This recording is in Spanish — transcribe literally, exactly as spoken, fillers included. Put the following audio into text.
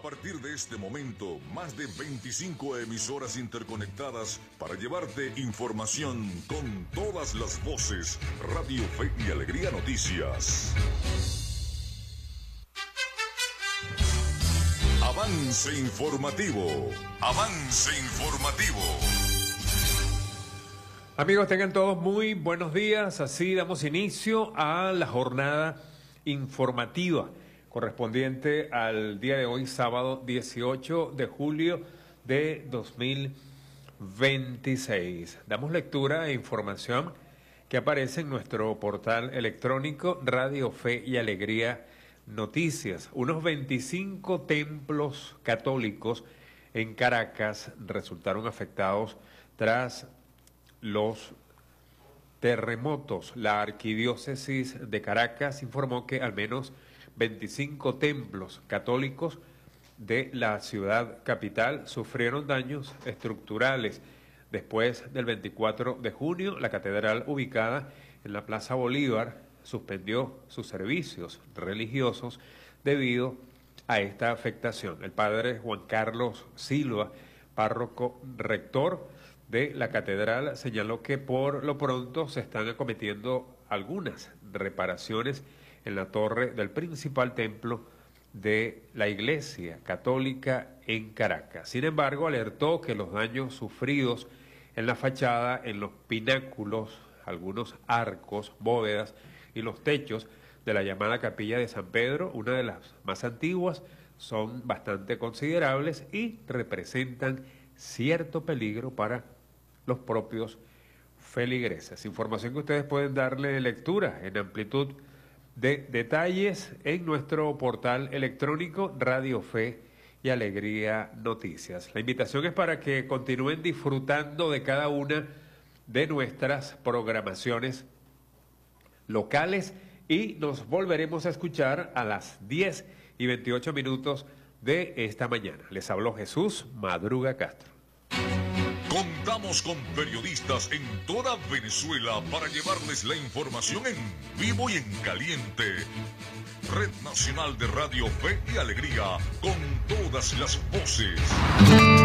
partir de este momento, más de veinticinco emisoras interconectadas para llevarte información con todas las voces. Radio Fe y Alegría Noticias. Avance informativo. Avance informativo. Amigos, tengan todos muy buenos días. Así damos inicio a la jornada informativa correspondiente al día de hoy, sábado dieciocho de julio de dos mil veintiséis. Damos lectura e información que aparece en nuestro portal electrónico Radio Fe y Alegría Noticias. Unos veinticinco templos católicos en Caracas resultaron afectados tras los terremotos. La Arquidiócesis de Caracas informó que al menos veinticinco templos católicos de la ciudad capital sufrieron daños estructurales. Después del veinticuatro de junio, la catedral ubicada en la Plaza Bolívar suspendió sus servicios religiosos debido a esta afectación. El padre Juan Carlos Silva, párroco rector de la catedral, señaló que por lo pronto se están acometiendo algunas reparaciones en la torre del principal templo de la Iglesia Católica en Caracas. Sin embargo, alertó que los daños sufridos en la fachada, en los pináculos, algunos arcos, bóvedas y los techos de la llamada Capilla de San Pedro, una de las más antiguas, son bastante considerables y representan cierto peligro para los propios feligreses. Información que ustedes pueden darle lectura en amplitud de detalles en nuestro portal electrónico Radio Fe y Alegría Noticias. La invitación es para que continúen disfrutando de cada una de nuestras programaciones locales y nos volveremos a escuchar a las diez y veintiocho minutos de esta mañana. Les habló Jesús Madruga Castro. Contamos con periodistas en toda Venezuela para llevarles la información en vivo y en caliente. Red Nacional de Radio Fe y Alegría, con todas las voces.